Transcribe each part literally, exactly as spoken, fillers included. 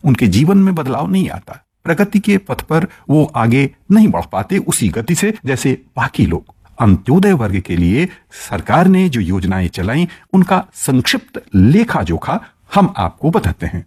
उनके जीवन में बदलाव नहीं आता, प्रगति के पथ पर वो आगे नहीं बढ़ पाते उसी गति से जैसे बाकी लोग। अंत्योदय वर्ग के लिए सरकार ने जो योजनाएं चलाई उनका संक्षिप्त लेखा जोखा हम आपको बताते हैं।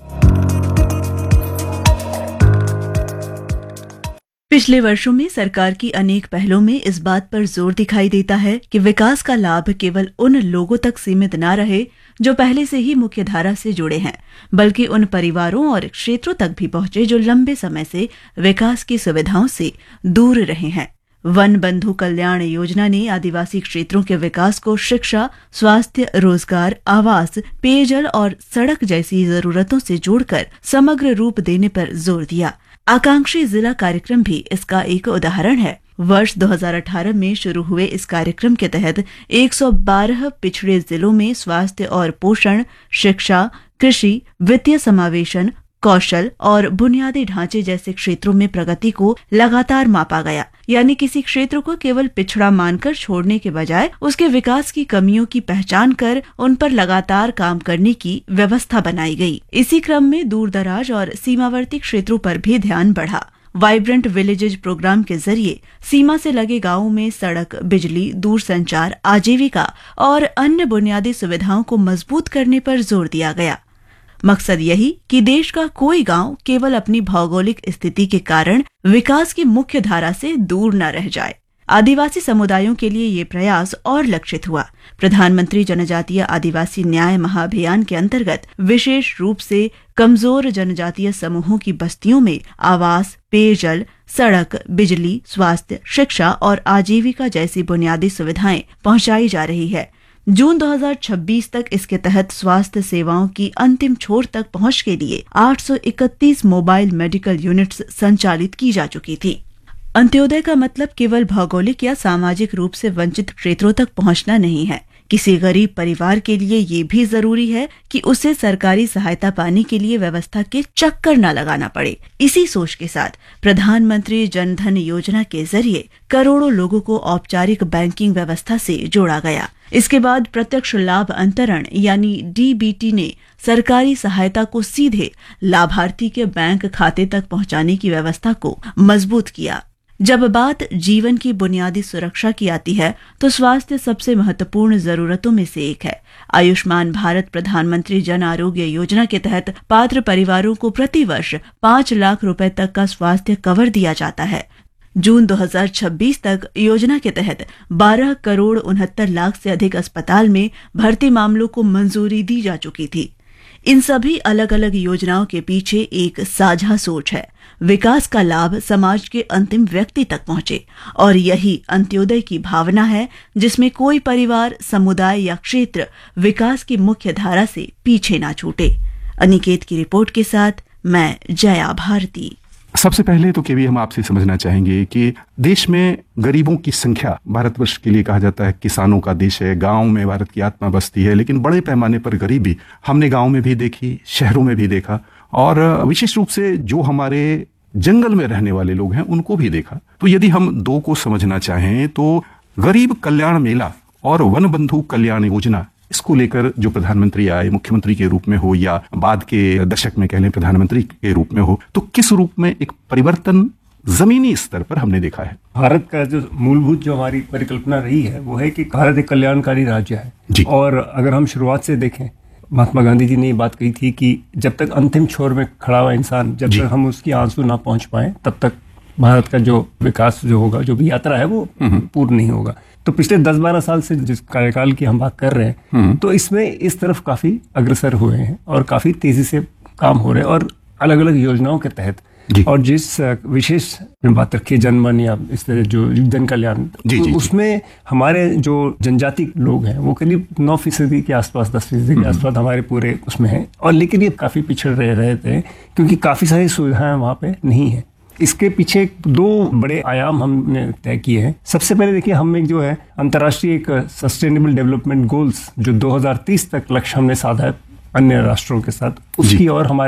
पिछले वर्षों में सरकार की अनेक पहलों में इस बात पर जोर दिखाई देता है कि विकास का लाभ केवल उन लोगों तक सीमित न रहे जो पहले से ही मुख्य धारा से जुड़े हैं, बल्कि उन परिवारों और क्षेत्रों तक भी पहुंचे जो लंबे समय से विकास की सुविधाओं से दूर रहे हैं। वन बंधु कल्याण योजना ने आदिवासी क्षेत्रों के विकास को शिक्षा, स्वास्थ्य, रोजगार, आवास, पेयजल और सड़क जैसी जरूरतों से जोड़कर समग्र रूप देने पर जोर दिया। आकांक्षी जिला कार्यक्रम भी इसका एक उदाहरण है। वर्ष दो हज़ार अठारह में शुरू हुए इस कार्यक्रम के तहत एक सौ बारह पिछड़े जिलों में स्वास्थ्य और पोषण, शिक्षा, कृषि, वित्तीय समावेशन, कौशल और बुनियादी ढांचे जैसे क्षेत्रों में प्रगति को लगातार मापा गया। यानी किसी क्षेत्र को केवल पिछड़ा मानकर छोड़ने के बजाय उसके विकास की कमियों की पहचान कर उन पर लगातार काम करने की व्यवस्था बनाई गई। इसी क्रम में दूरदराज और सीमावर्ती क्षेत्रों पर भी ध्यान बढ़ा। वाइब्रेंट विलेजेज प्रोग्राम के जरिए सीमा से लगे गांवों में सड़क, बिजली, दूरसंचार, आजीविका और अन्य बुनियादी सुविधाओं को मजबूत करने पर जोर दिया गया। मकसद यही कि देश का कोई गांव केवल अपनी भौगोलिक स्थिति के कारण विकास की मुख्य धारा से दूर न रह जाए। आदिवासी समुदायों के लिए ये प्रयास और लक्षित हुआ। प्रधानमंत्री जनजातीय आदिवासी न्याय महाअभियान के अंतर्गत विशेष रूप से कमजोर जनजातीय समूहों की बस्तियों में आवास, पेयजल, सड़क, बिजली, स्वास्थ्य, शिक्षा और आजीविका जैसी बुनियादी सुविधाएं पहुंचाई जा रही है। जून दो हज़ार छब्बीस तक इसके तहत स्वास्थ्य सेवाओं की अंतिम छोर तक पहुंच के लिए आठ सौ इकतीस मोबाइल मेडिकल यूनिट्स संचालित की जा चुकी थी। अंत्योदय का मतलब केवल भौगोलिक या सामाजिक रूप से वंचित क्षेत्रों तक पहुंचना नहीं है। किसी गरीब परिवार के लिए ये भी जरूरी है कि उसे सरकारी सहायता पाने के लिए व्यवस्था के चक्कर न लगाना पड़े। इसी सोच के साथ प्रधानमंत्री जन धन योजना के जरिए करोड़ों लोगों को औपचारिक बैंकिंग व्यवस्था से जोड़ा गया। इसके बाद प्रत्यक्ष लाभ अंतरण यानी डी बी टी ने सरकारी सहायता को सीधे लाभार्थी के बैंक खाते तक पहुंचाने की व्यवस्था को मजबूत किया। जब बात जीवन की बुनियादी सुरक्षा की आती है तो स्वास्थ्य सबसे महत्वपूर्ण जरूरतों में से एक है। आयुष्मान भारत प्रधानमंत्री जन आरोग्य योजना के तहत पात्र परिवारों को प्रति वर्ष पाँच लाख रुपए तक का स्वास्थ्य कवर दिया जाता है। जून दो हज़ार छब्बीस तक योजना के तहत बारह करोड़ उनहत्तर लाख से अधिक अस्पताल में भर्ती मामलों को मंजूरी दी जा चुकी थी। इन सभी अलग अलग योजनाओं के पीछे एक साझा सोच है, विकास का लाभ समाज के अंतिम व्यक्ति तक पहुंचे। और यही अंत्योदय की भावना है जिसमें कोई परिवार, समुदाय या क्षेत्र विकास की मुख्य धारा से पीछे ना छूटे। अनिकेत की रिपोर्ट के साथ मैं जया भारती। सबसे पहले तो केवी हम आपसे समझना चाहेंगे कि देश में गरीबों की संख्या, भारतवर्ष के लिए कहा जाता है किसानों का देश है, गांव में भारत की आत्मा बसती है, लेकिन बड़े पैमाने पर गरीबी हमने गांव में भी देखी, शहरों में भी देखा और विशेष रूप से जो हमारे जंगल में रहने वाले लोग हैं उनको भी देखा। तो यदि हम दो को समझना चाहें तो गरीब कल्याण मेला और वन बंधु कल्याण योजना, इसको लेकर जो प्रधानमंत्री आए, मुख्यमंत्री के रूप में हो या बाद के दशक में कह लें प्रधानमंत्री के रूप में हो, तो किस रूप में एक परिवर्तन जमीनी स्तर पर हमने देखा है। भारत का जो मूलभूत जो हमारी परिकल्पना रही है वो है कि भारत एक कल्याणकारी राज्य है। और अगर हम शुरुआत से देखें, महात्मा गांधी जी ने ये बात कही थी कि जब तक अंतिम छोर में खड़ा हुआ इंसान, जब तक हम उसकी आंसू ना पहुंच पाए, तब तक भारत का जो विकास जो होगा, जो भी यात्रा है वो पूर्ण नहीं होगा। तो पिछले दस बारह साल से जिस कार्यकाल की हम बात कर रहे हैं, तो इसमें इस तरफ काफी अग्रसर हुए हैं और काफी तेजी से काम हो रहे हैं और अलग अलग योजनाओं के तहत। और जिस विशेष बात रखी जनमन या इस तरह जो जन कल्याण, तो उसमें हमारे जो जनजाति लोग हैं वो करीब नौ फीसदी के आसपास, दस फीसदी के आसपास हमारे पूरे उसमें है। और लेकिन ये काफी पिछड़ रहे रहे थे क्योंकि काफी सारी सुविधाएं वहाँ पे नहीं है। इसके पीछे दो बड़े आयाम हमने तय किए हैं। सबसे पहले देखिए, हम एक जो है अंतर्राष्ट्रीय एक सस्टेनेबल डेवलपमेंट गोल्स जो दो हज़ार तीस तक लक्ष्य हमने साधा है अन्य राष्ट्रों के साथ, उसकी और हमारे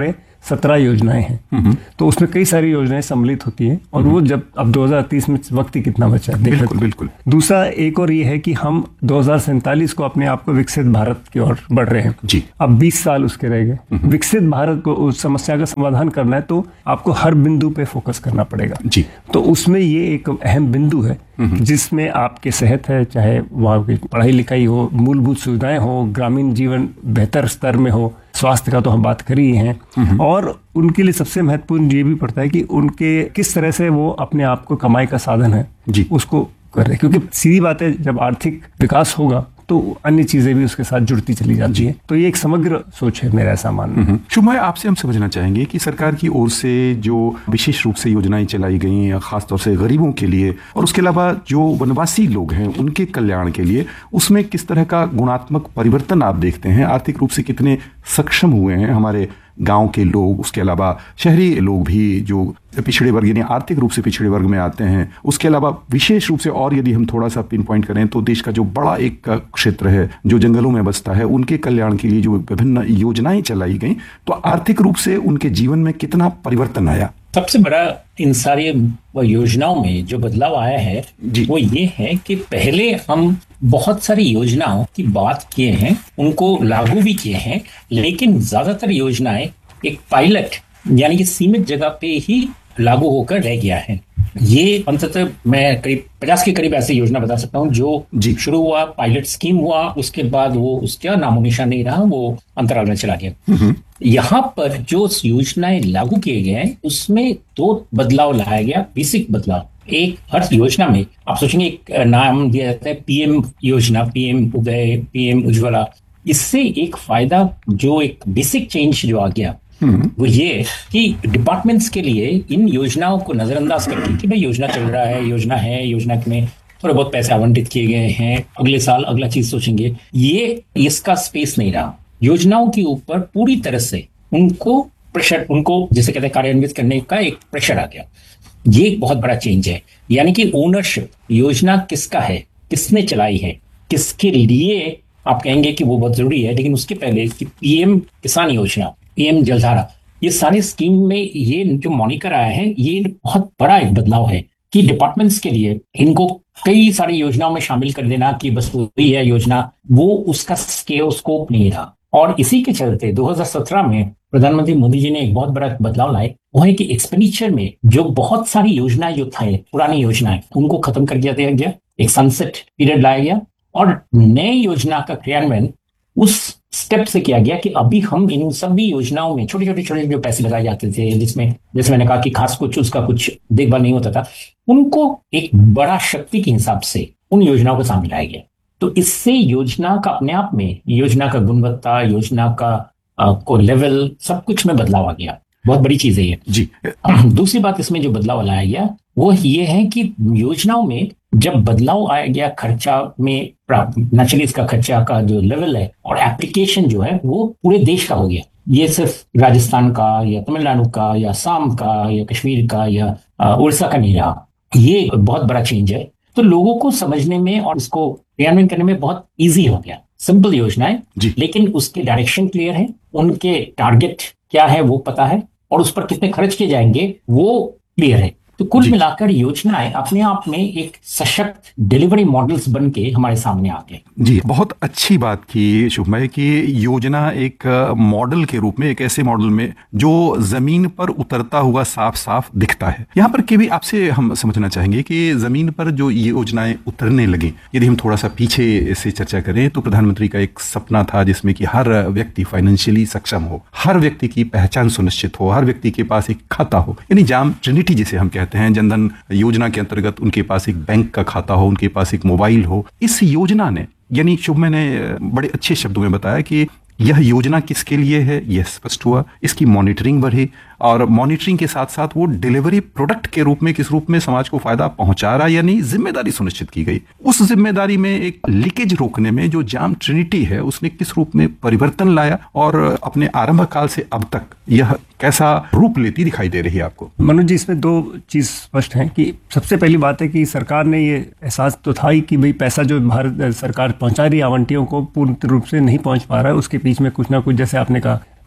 सत्रह योजनाएं हैं, तो उसमें कई सारी योजनाएं सम्मिलित होती हैं और वो जब अब दो हज़ार तीस में वक्त ही कितना बचा है, बिल्कुल बिल्कुल। दूसरा एक और ये है कि हम दो हज़ार सैंतालीस को अपने आप को विकसित भारत की ओर बढ़ रहे हैं जी। अब बीस साल उसके रह गए। विकसित भारत को उस समस्या का समाधान करना है तो आपको हर बिंदु पे फोकस करना पड़ेगा जी। तो उसमें ये एक अहम बिंदु है जिसमें आपके सेहत है, चाहे वहाँ की पढ़ाई लिखाई हो, मूलभूत सुविधाएं हो, ग्रामीण जीवन बेहतर स्तर में हो, स्वास्थ्य का तो हम बात कर ही हैं, और उनके लिए सबसे महत्वपूर्ण ये भी पड़ता है कि उनके किस तरह से वो अपने आप को कमाई का साधन है जी उसको कर रहे, क्योंकि सीधी बात है जब आर्थिक विकास होगा तो अन्य चीजें भी उसके साथ जुड़ती चली जाती हैं। तो ये एक समग्र सोच है मेरा ऐसा मानना। शुभ, आपसे हम समझना चाहेंगे कि सरकार की ओर से जो विशेष रूप से योजनाएं चलाई गई हैं खासतौर से गरीबों के लिए और उसके अलावा जो वनवासी लोग हैं उनके कल्याण के लिए, उसमें किस तरह का गुणात्मक परिवर्तन आप देखते हैं? आर्थिक रूप से कितने सक्षम हुए हैं हमारे गांव के लोग, उसके अलावा शहरी लोग भी जो पिछड़े वर्ग यानी आर्थिक रूप से पिछड़े वर्ग में आते हैं, उसके अलावा विशेष रूप से और यदि हम थोड़ा सा पिन पॉइंट करें तो देश का जो बड़ा एक क्षेत्र है जो जंगलों में बसता है, उनके कल्याण के लिए जो विभिन्न योजनाएं चलाई गई, तो आर्थिक रूप से उनके जीवन में कितना परिवर्तन आया? सबसे बड़ा इन सारी योजनाओं में जो बदलाव आया है वो ये है कि पहले हम बहुत सारी योजनाओं की बात किए हैं, उनको लागू भी किए हैं, लेकिन ज्यादातर योजनाएं एक पायलट यानी कि सीमित जगह पे ही लागू होकर रह गया है। ये अंततः मैं करीब पचास के करीब ऐसी योजना बता सकता हूँ जो शुरू हुआ, पायलट स्कीम हुआ, उसके बाद वो उसका नामो निशान नहीं रहा, वो अंतराल में चला गया। यहाँ पर जो योजनाएं लागू किए गए हैं उसमें दो बदलाव लाया गया, बेसिक बदलाव। एक, हर योजना में आप सोचेंगे एक नाम दिया जाता है पीएम योजना, पीएम उदय, पीएम उज्ज्वला। इससे एक फायदा जो एक बेसिक चेंज जो आ गया वो ये कि डिपार्टमेंट्स के लिए इन योजनाओं को नजरअंदाज करके कि भाई योजना चल रहा है, योजना है, योजना में थोड़े बहुत पैसे आवंटित किए गए हैं, अगले साल अगला चीज सोचेंगे, ये इसका स्पेस नहीं रहा। योजनाओं के ऊपर पूरी तरह से उनको प्रेशर, उनको जैसे कहते हैं कार्यान्वित करने का एक प्रेशर आ गया। ये एक बहुत बड़ा चेंज है, यानी कि ओनरशिप, योजना किसका है, किसने चलाई है, किसके लिए आप कहेंगे कि वो बहुत जरूरी है, लेकिन उसके पहले कि पीएम किसान योजना, पीएम जलधारा, ये सारे स्कीम में ये जो मॉनिकर आया है, ये बहुत बड़ा एक बदलाव है कि डिपार्टमेंट्स के लिए इनको कई सारी योजनाओं में शामिल कर देना कि बस वही है योजना, वो उसका स्केल स्कोप नहीं रहा। और इसी के चलते दो हज़ार सत्रह में प्रधानमंत्री मोदी जी ने एक बहुत बड़ा बदलाव लाए, वो है कि एक्सपेंडिचर में जो बहुत सारी योजनाएं जो थे, पुरानी योजनाएं, उनको खत्म कर दिया गया, एक सनसेट पीरियड लाया गया और नए योजना का क्रियान्वयन उस स्टेप से किया गया कि अभी हम इन सभी योजनाओं में छोटे छोटे छोटे जो पैसे लगाए जाते थे, जिसमें जैसे मैंने कहा कि खास कुछ उसका कुछ देखभाल नहीं होता था, उनको एक बड़ा शक्ति के हिसाब से उन योजनाओं को सामने लाया गया। तो इससे योजना का अपने आप में, योजना का गुणवत्ता, योजना का आ, को लेवल, सब कुछ में बदलाव आ गया। बहुत बड़ी चीज है ये जी। दूसरी बात इसमें जो बदलाव लाया गया वो ये है कि योजनाओं में जब बदलाव आया गया खर्चा में, नेचुरली इसका खर्चा का जो लेवल है और एप्लीकेशन जो है वो पूरे देश का हो गया। ये सिर्फ राजस्थान का या तमिलनाडु का या असम का या कश्मीर का या उड़ीसा का नहीं रहा। ये बहुत बड़ा चेंज है। तो लोगों को समझने में और इसको क्रियान्वयन करने में बहुत इजी हो गया। सिंपल योजना है, लेकिन उसके डायरेक्शन क्लियर है, उनके टारगेट क्या है वो पता है और उस पर कितने खर्च किए जाएंगे वो क्लियर है। तो कुल मिलाकर योजनाएं अपने आप में एक सशक्त डिलीवरी मॉडल्स बन के हमारे सामने आ गए। जी, बहुत अच्छी बात की शुभमय कि योजना एक मॉडल के रूप में, एक ऐसे मॉडल में जो जमीन पर उतरता हुआ साफ साफ दिखता है। यहाँ पर के भी आपसे हम समझना चाहेंगे कि जमीन पर जो ये योजनाएं उतरने लगी, यदि हम थोड़ा सा पीछे से चर्चा करें तो प्रधानमंत्री का एक सपना था जिसमें कि हर व्यक्ति फाइनेंशियली सक्षम हो, हर व्यक्ति की पहचान सुनिश्चित हो, हर व्यक्ति के पास एक खाता हो, यानी जाम ट्रिनिटी जिसे हम कहते हैं। जनधन योजना के अंतर्गत उनके पास एक बैंक का खाता हो, उनके पास एक मोबाइल हो। इस योजना ने, यानी शुभमय ने बड़े अच्छे शब्दों में बताया कि यह योजना किसके लिए है, यह स्पष्ट हुआ। इसकी मॉनिटरिंग बढ़ी और मॉनिटरिंग के साथ साथ वो डिलीवरी प्रोडक्ट के रूप में किस रूप में समाज को फायदा पहुंचा रहा, यानी जिम्मेदारी सुनिश्चित की गई। उस जिम्मेदारी में एक लीकेज रोकने में जो जाम ट्रिनिटी है उसने किस रूप में परिवर्तन लाया और अपने आरंभ काल से अब तक यह कैसा रूप लेती दिखाई दे रही है आपको? मनोज जी, इसमें दो चीज स्पष्ट है कि सबसे पहली बात है कि सरकार ने ये एहसास तो था ही कि भाई पैसा जो भारत सरकार पहुंचा रही है आवंटियों को पूर्ण रूप से नहीं पहुंच पा रहा है, उसके बीच में कुछ ना कुछ, जैसे आपने कहा,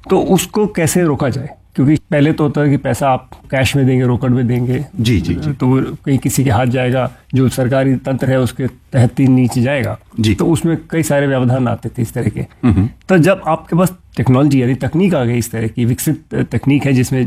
तो उसको कैसे रोका जाए? क्योंकि पहले तो होता है कि पैसा आप कैश में देंगे, रोकड़ में देंगे, जी जी जी, तो कहीं किसी के हाथ जाएगा, जो सरकारी तंत्र है उसके तहत ही नीचे जाएगा जी, तो उसमें कई सारे व्यवधान आते थे इस तरह के। तो जब आपके पास टेक्नोलॉजी यानी तकनीक आ गई, इस तरह की विकसित तकनीक है जिसमें